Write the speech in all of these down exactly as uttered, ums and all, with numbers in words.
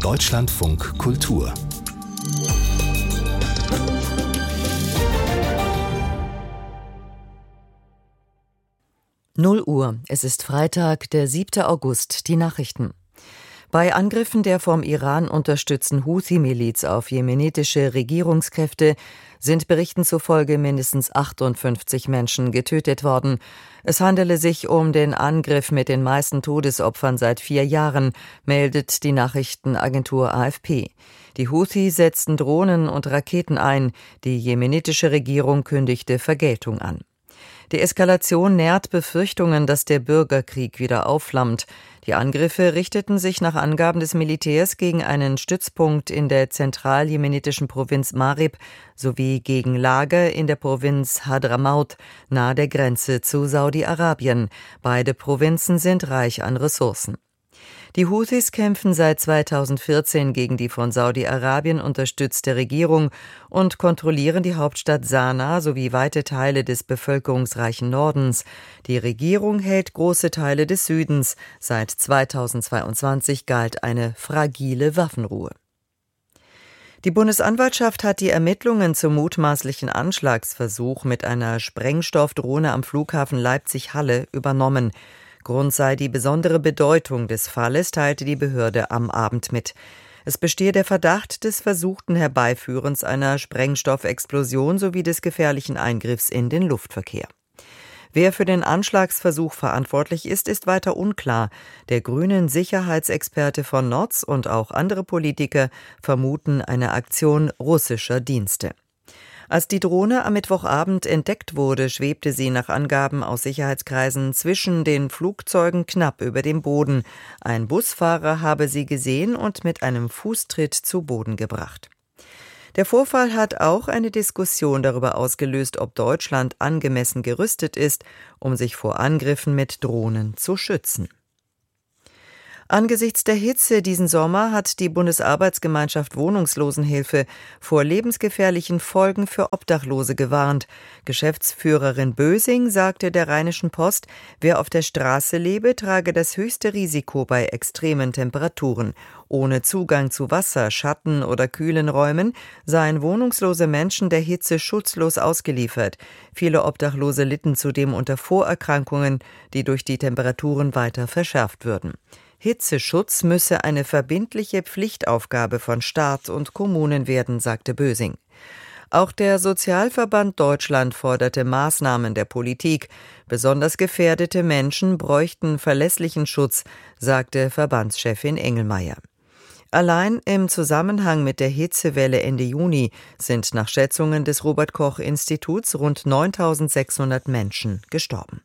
Deutschlandfunk Kultur. null Uhr. Es ist Freitag, der siebte August. Die Nachrichten. Bei Angriffen der vom Iran unterstützten Houthi-Miliz auf jemenitische Regierungskräfte sind Berichten zufolge mindestens achtundfünfzig Menschen getötet worden. Es handele sich um den Angriff mit den meisten Todesopfern seit vier Jahren, meldet die Nachrichtenagentur A F P. Die Houthi setzten Drohnen und Raketen ein. Die jemenitische Regierung kündigte Vergeltung an. Die Eskalation nährt Befürchtungen, dass der Bürgerkrieg wieder aufflammt. Die Angriffe richteten sich nach Angaben des Militärs gegen einen Stützpunkt in der zentral-jemenitischen Provinz Marib sowie gegen Lager in der Provinz Hadramaut nahe der Grenze zu Saudi-Arabien. Beide Provinzen sind reich an Ressourcen. Die Houthis kämpfen seit zweitausendvierzehn gegen die von Saudi-Arabien unterstützte Regierung und kontrollieren die Hauptstadt Sanaa sowie weite Teile des bevölkerungsreichen Nordens. Die Regierung hält große Teile des Südens. Seit zweitausendzweiundzwanzig galt eine fragile Waffenruhe. Die Bundesanwaltschaft hat die Ermittlungen zum mutmaßlichen Anschlagsversuch mit einer Sprengstoffdrohne am Flughafen Leipzig-Halle übernommen. Grund sei die besondere Bedeutung des Falles, teilte die Behörde am Abend mit. Es bestehe der Verdacht des versuchten Herbeiführens einer Sprengstoffexplosion sowie des gefährlichen Eingriffs in den Luftverkehr. Wer für den Anschlagsversuch verantwortlich ist, ist weiter unklar. Der grünen Sicherheitsexperte von Notz und auch andere Politiker vermuten eine Aktion russischer Dienste. Als die Drohne am Mittwochabend entdeckt wurde, schwebte sie nach Angaben aus Sicherheitskreisen zwischen den Flugzeugen knapp über dem Boden. Ein Busfahrer habe sie gesehen und mit einem Fußtritt zu Boden gebracht. Der Vorfall hat auch eine Diskussion darüber ausgelöst, ob Deutschland angemessen gerüstet ist, um sich vor Angriffen mit Drohnen zu schützen. Angesichts der Hitze diesen Sommer hat die Bundesarbeitsgemeinschaft Wohnungslosenhilfe vor lebensgefährlichen Folgen für Obdachlose gewarnt. Geschäftsführerin Bösing sagte der Rheinischen Post, wer auf der Straße lebe, trage das höchste Risiko bei extremen Temperaturen. Ohne Zugang zu Wasser, Schatten oder kühlen Räumen seien wohnungslose Menschen der Hitze schutzlos ausgeliefert. Viele Obdachlose litten zudem unter Vorerkrankungen, die durch die Temperaturen weiter verschärft würden. Hitzeschutz müsse eine verbindliche Pflichtaufgabe von Staat und Kommunen werden, sagte Bösing. Auch der Sozialverband Deutschland forderte Maßnahmen der Politik. Besonders gefährdete Menschen bräuchten verlässlichen Schutz, sagte Verbandschefin Engelmeier. Allein im Zusammenhang mit der Hitzewelle Ende Juni sind nach Schätzungen des Robert-Koch-Instituts rund neuntausendsechshundert Menschen gestorben.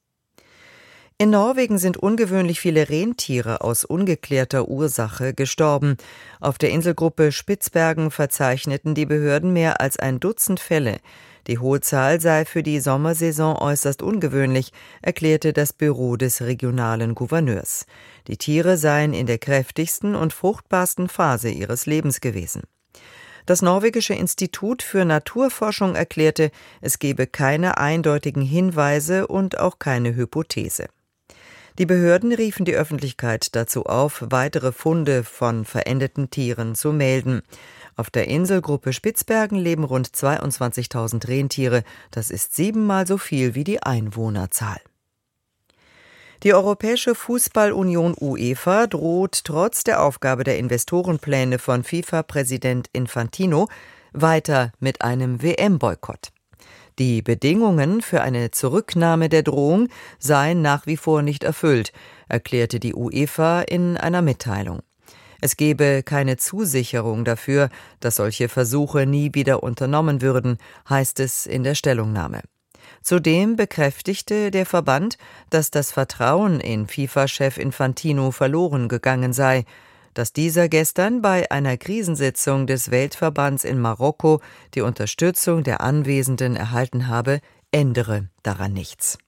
In Norwegen sind ungewöhnlich viele Rentiere aus ungeklärter Ursache gestorben. Auf der Inselgruppe Spitzbergen verzeichneten die Behörden mehr als ein Dutzend Fälle. Die hohe Zahl sei für die Sommersaison äußerst ungewöhnlich, erklärte das Büro des regionalen Gouverneurs. Die Tiere seien in der kräftigsten und fruchtbarsten Phase ihres Lebens gewesen. Das norwegische Institut für Naturforschung erklärte, es gebe keine eindeutigen Hinweise und auch keine Hypothese. Die Behörden riefen die Öffentlichkeit dazu auf, weitere Funde von verendeten Tieren zu melden. Auf der Inselgruppe Spitzbergen leben rund zweiundzwanzigtausend Rentiere. Das ist siebenmal so viel wie die Einwohnerzahl. Die Europäische Fußballunion UEFA droht trotz der Aufgabe der Investorenpläne von FIFA-Präsident Infantino weiter mit einem W M-Boykott. Die Bedingungen für eine Zurücknahme der Drohung seien nach wie vor nicht erfüllt, erklärte die UEFA in einer Mitteilung. Es gebe keine Zusicherung dafür, dass solche Versuche nie wieder unternommen würden, heißt es in der Stellungnahme. Zudem bekräftigte der Verband, dass das Vertrauen in FIFA-Chef Infantino verloren gegangen sei. Dass dieser gestern bei einer Krisensitzung des Weltverbands in Marokko die Unterstützung der Anwesenden erhalten habe, ändere daran nichts.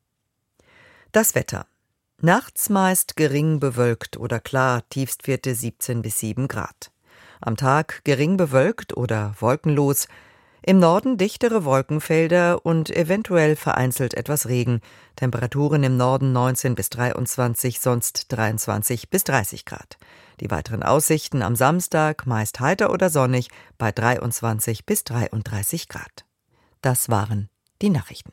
Das Wetter. Nachts meist gering bewölkt oder klar, Tiefstwerte siebzehn bis sieben Grad. Am Tag gering bewölkt oder wolkenlos. Im Norden dichtere Wolkenfelder und eventuell vereinzelt etwas Regen. Temperaturen im Norden neunzehn bis dreiundzwanzig, sonst dreiundzwanzig bis dreißig Grad. Die weiteren Aussichten am Samstag meist heiter oder sonnig bei dreiundzwanzig bis dreiunddreißig Grad. Das waren die Nachrichten.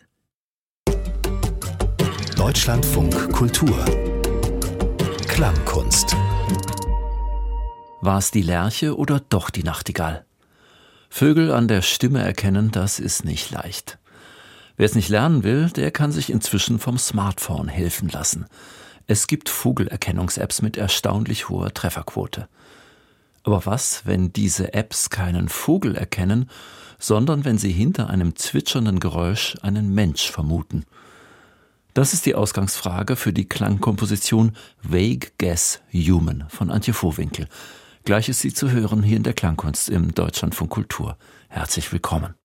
Deutschlandfunk Kultur Klangkunst. War es die Lerche oder doch die Nachtigall? Vögel an der Stimme erkennen, das ist nicht leicht. Wer es nicht lernen will, der kann sich inzwischen vom Smartphone helfen lassen. Es gibt Vogelerkennungs-Apps mit erstaunlich hoher Trefferquote. Aber was, wenn diese Apps keinen Vogel erkennen, sondern wenn sie hinter einem zwitschernden Geräusch einen Mensch vermuten? Das ist die Ausgangsfrage für die Klangkomposition Vague Guess Human von Antje Vohwinkel. Gleich ist sie zu hören hier in der Klangkunst im Deutschlandfunk Kultur. Herzlich willkommen.